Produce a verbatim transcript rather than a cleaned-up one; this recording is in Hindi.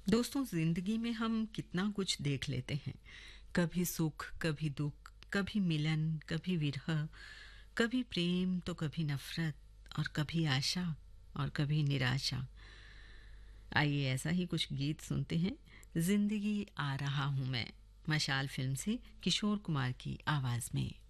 दोस्तों, जिंदगी में हम कितना कुछ देख लेते हैं। कभी सुख, कभी दुख, कभी मिलन, कभी विरह, कभी प्रेम तो कभी नफरत, और कभी आशा और कभी निराशा। आइए ऐसा ही कुछ गीत सुनते हैं। जिंदगी आ रहा हूं मैं, मशाल फिल्म से किशोर कुमार की आवाज में।